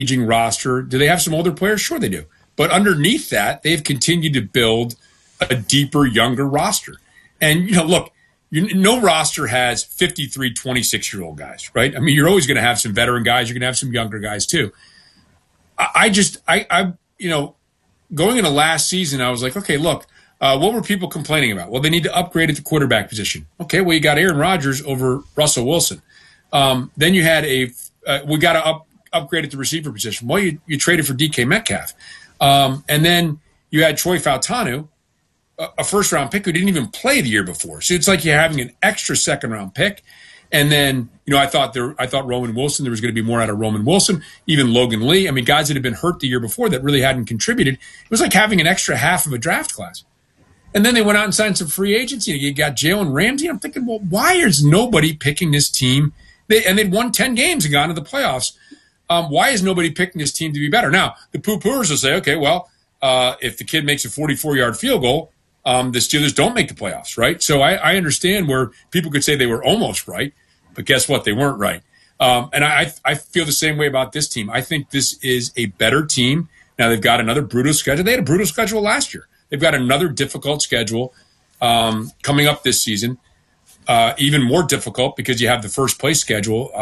aging roster. Do they have some older players? Sure they do. But underneath that, they've continued to build a deeper, younger roster. And, look, no roster has 53 26-year-old guys, right? I mean, you're always going to have some veteran guys. You're going to have some younger guys too. Going into last season, I was like, okay, look, what were people complaining about? Well, they need to upgrade at the quarterback position. Okay, well, you got Aaron Rodgers over Russell Wilson. Then you had we got to upgrade at the receiver position. Well, you traded for DK Metcalf. And then you had Troy Fautanu, a first-round pick who didn't even play the year before. So it's like you're having an extra second-round pick. And then, I thought Roman Wilson, there was going to be more out of Roman Wilson, even Logan Lee. I mean, guys that had been hurt the year before that really hadn't contributed. It was like having an extra half of a draft class. And then they went out and signed some free agency. You got Jalen Ramsey. I'm thinking, well, why is nobody picking this team? They'd won 10 games and gone to the playoffs. Why is nobody picking this team to be better? Now, the poo-pooers will say, okay, well, if the kid makes a 44-yard field goal, the Steelers don't make the playoffs, right? So I understand where people could say they were almost right, but guess what? They weren't right. And I feel the same way about this team. I think this is a better team. Now, they've got another brutal schedule. They had a brutal schedule last year. They've got another difficult schedule coming up this season. Even more difficult because you have the first place schedule,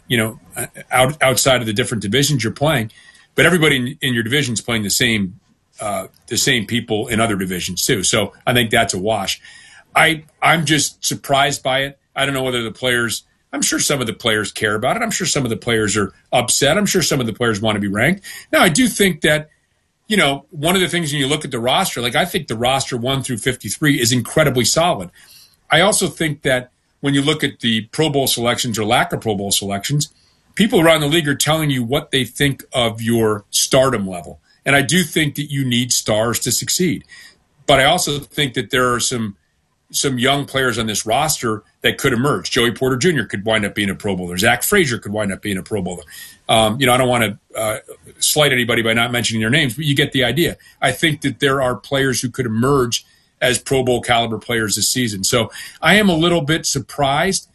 outside of the different divisions you're playing, but everybody in your division is playing the same people in other divisions too. So I think that's a wash. I'm just surprised by it. I don't know whether the players, I'm sure some of the players care about it. I'm sure some of the players are upset. I'm sure some of the players want to be ranked. Now, I do think that, one of the things when you look at the roster, like I think the roster 1 through 53 is incredibly solid. I also think that when you look at the Pro Bowl selections or lack of Pro Bowl selections, people around the league are telling you what they think of your stardom level. And I do think that you need stars to succeed. But I also think that there are some young players on this roster that could emerge. Joey Porter Jr. could wind up being a Pro Bowler. Zach Frazier could wind up being a Pro Bowler. I don't want to slight anybody by not mentioning their names, but you get the idea. I think that there are players who could emerge as Pro Bowl caliber players this season. So I am a little bit surprised.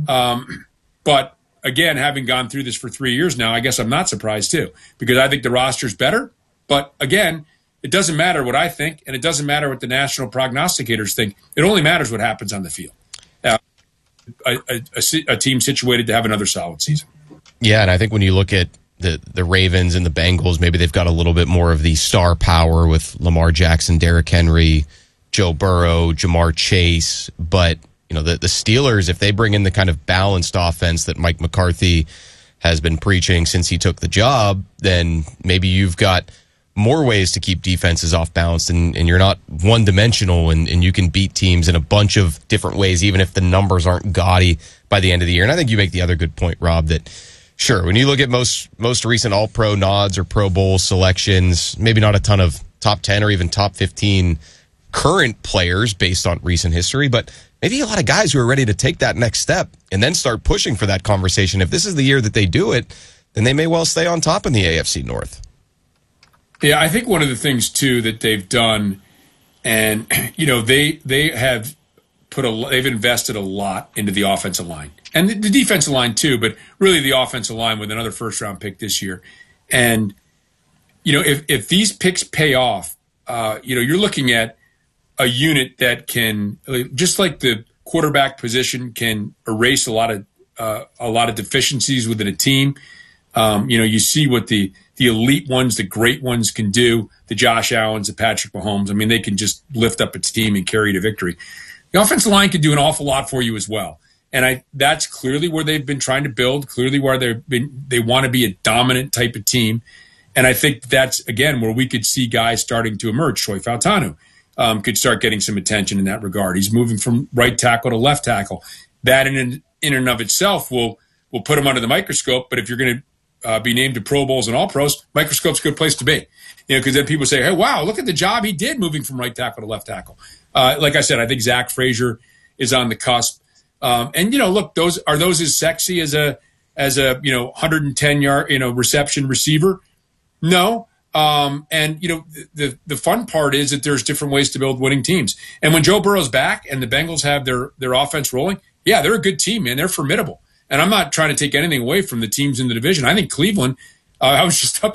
But again, having gone through this for 3 years now, I guess I'm not surprised too, because I think the roster's better. But again, it doesn't matter what I think, and it doesn't matter what the national prognosticators think. It only matters what happens on the field. A team situated to have another solid season. Yeah, and I think when you look at the Ravens and the Bengals, maybe they've got a little bit more of the star power with Lamar Jackson, Derrick Henry, Joe Burrow, Jamar Chase. But, the Steelers, if they bring in the kind of balanced offense that Mike McCarthy has been preaching since he took the job, then maybe you've got more ways to keep defenses off balance, and you're not one-dimensional, and you can beat teams in a bunch of different ways, even if the numbers aren't gaudy by the end of the year. And I think you make the other good point, Rob, that sure, when you look at most recent All-Pro nods or Pro Bowl selections, maybe not a ton of top 10 or even top 15 current players based on recent history, but maybe a lot of guys who are ready to take that next step and then start pushing for that conversation. If this is the year that they do it, then they may well stay on top in the AFC North. Yeah, I think one of the things too that they've done, and they have they've invested a lot into the offensive line and the defensive line too, but really the offensive line with another first-round pick this year. And if these picks pay off, you're looking at a unit that can, just like the quarterback position can erase a lot of deficiencies within a team. You see what the elite ones, the great ones can do, the Josh Allens, the Patrick Mahomes. I mean, they can just lift up a team and carry to victory. The offensive line can do an awful lot for you as well. And that's clearly where they've been trying to build, clearly where they want to be a dominant type of team. And I think that's, again, where we could see guys starting to emerge. Troy Fautanu could start getting some attention in that regard. He's moving from right tackle to left tackle. That in and of itself will put him under the microscope. But if you're going to be named to Pro Bowls and All-Pros, microscope's a good place to be. Because then people say, hey, wow, look at the job he did moving from right tackle to left tackle. Like I said, I think Zach Frazier is on the cusp. And look, those as sexy as a 110-yard reception receiver? No. And the fun part is that there's different ways to build winning teams. And when Joe Burrow's back and the Bengals have their offense rolling, yeah, they're a good team, man. They're formidable. And I'm not trying to take anything away from the teams in the division. I think Cleveland I was just up